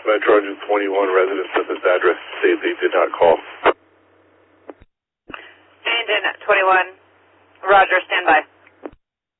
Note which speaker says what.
Speaker 1: Metro 21 residents at this address say they did not call.
Speaker 2: And in 21, Roger, stand by.